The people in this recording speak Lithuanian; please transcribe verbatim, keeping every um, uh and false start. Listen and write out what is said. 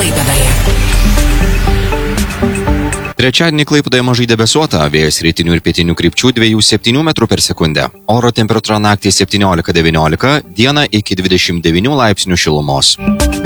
Klaipėdoje. Trečiadienį Klaipėdoje mažai debesuota, vėjas rytinių ir pietinių krypčių dviejų septynių metrų per sekundę. Oro temperatūra naktį septyniolika devyniolika, dieną iki dvidešimt devynių laipsnių šilumos.